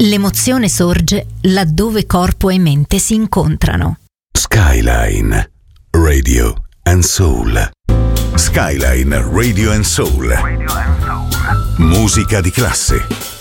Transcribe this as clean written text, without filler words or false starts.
L'emozione sorge laddove corpo e mente si incontrano. Skyline Radio and Soul. Skyline Radio and Soul. Musica di classe.